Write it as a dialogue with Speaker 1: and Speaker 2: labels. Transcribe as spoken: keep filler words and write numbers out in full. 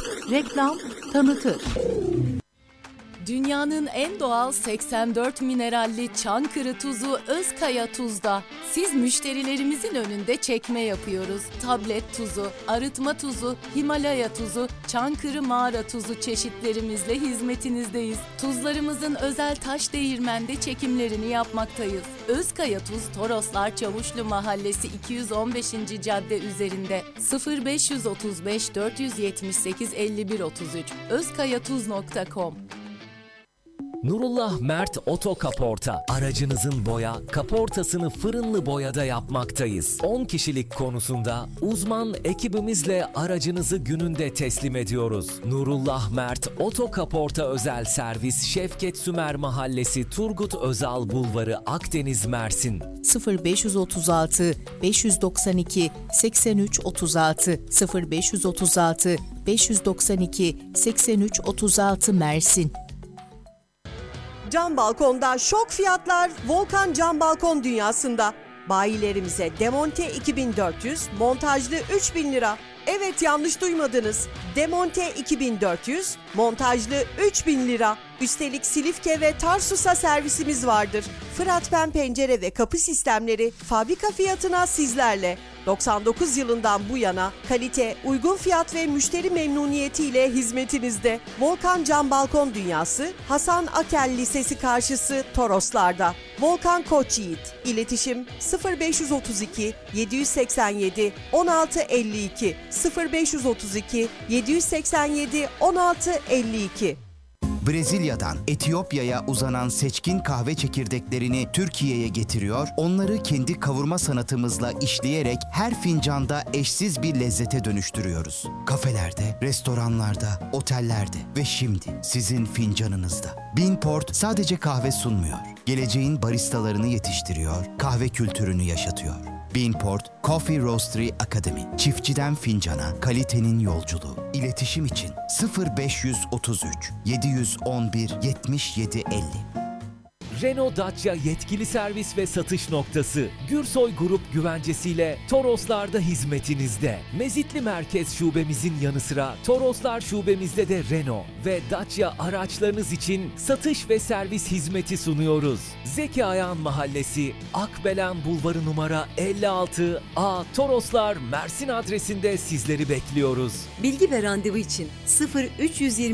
Speaker 1: Reklam tanıtır.
Speaker 2: Dünyanın en doğal seksen dört mineralli Çankırı tuzu Özkaya Tuz'da. Siz müşterilerimizin önünde çekme yapıyoruz. Tablet tuzu, arıtma tuzu, Himalaya tuzu, Çankırı mağara tuzu çeşitlerimizle hizmetinizdeyiz. Tuzlarımızın özel taş değirmende çekimlerini yapmaktayız. Özkaya Tuz, Toroslar Çavuşlu Mahallesi iki yüz on beşinci cadde üzerinde sıfır beş otuz beş dört yüz yetmiş sekiz elli bir otuz üç özkayatuz nokta com.
Speaker 3: Nurullah Mert Oto Kaporta. Aracınızın boya, kaportasını fırınlı boyada yapmaktayız. on kişilik konusunda uzman ekibimizle aracınızı gününde teslim ediyoruz. Nurullah Mert Oto Kaporta Özel Servis Şevket Sümer Mahallesi Turgut Özal Bulvarı Akdeniz Mersin.
Speaker 4: sıfır beş otuz altı beş doksan iki seksen üç otuz altı sıfır beş otuz altı beş doksan iki seksen üç otuz altı Mersin.
Speaker 5: Cam balkonda şok fiyatlar Volkan Cam Balkon dünyasında. Bayilerimize demonte iki bin dört yüz, montajlı üç bin lira. Evet, yanlış duymadınız. Demonte iki bin dört yüz, montajlı üç bin lira. Üstelik Silifke ve Tarsus'a servisimiz vardır. Fıratpen pencere ve kapı sistemleri fabrika fiyatına sizlerle. doksan dokuz yılından bu yana kalite, uygun fiyat ve müşteri memnuniyetiyle hizmetinizde. Volkan Cam Balkon Dünyası, Hasan Akel Lisesi karşısı Toroslar'da. Volkan Koç Yiğit. İletişim sıfır beş otuz iki yedi seksen yedi on altı elli iki sıfır beş otuz iki yedi seksen yedi on altı elli iki.
Speaker 6: Brezilya'dan Etiyopya'ya uzanan seçkin kahve çekirdeklerini Türkiye'ye getiriyor, onları kendi kavurma sanatımızla işleyerek her fincanda eşsiz bir lezzete dönüştürüyoruz. Kafelerde, restoranlarda, otellerde ve şimdi sizin fincanınızda. Beanport sadece kahve sunmuyor, geleceğin baristalarını yetiştiriyor, kahve kültürünü yaşatıyor. Beanport Coffee Roastery Academy. Çiftçiden fincana, kalitenin yolculuğu. İletişim için sıfır beş otuz üç yedi on bir yetmiş yedi elli.
Speaker 3: Renault Dacia yetkili servis ve satış noktası Gürsoy Grup güvencesiyle Toroslar'da hizmetinizde. Mezitli Merkez şubemizin yanı sıra Toroslar şubemizde de Renault ve Dacia araçlarınız için satış ve servis hizmeti sunuyoruz. Zeki Ayan Mahallesi, Akbelen Bulvarı numara elli altı A Toroslar Mersin adresinde sizleri bekliyoruz.
Speaker 7: Bilgi ve randevu için sıfır üç yüz yirmi